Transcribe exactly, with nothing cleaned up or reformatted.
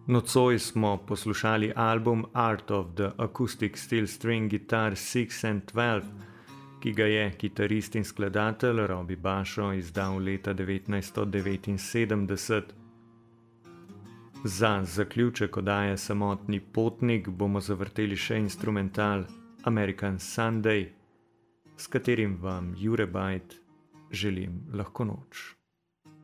Nocoj smo poslušali album Art of the Acoustic Steel String Guitar six and twelve, ki ga je kitarist in skladatelj Robbie Basho izdal leta devetnajststo devetinsedemdeset. Za zaključek oddaje Samotni potnik bomo zavrteli še instrumental American Sunday, s katerim vam Jure Bajt želim lahko noč.